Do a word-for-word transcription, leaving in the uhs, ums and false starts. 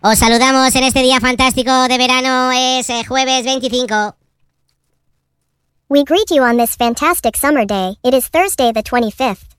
Os saludamos en este día fantástico de verano, es eh, jueves veinticinco. We greet you on this fantastic summer day. It is Thursday the twenty-fifth.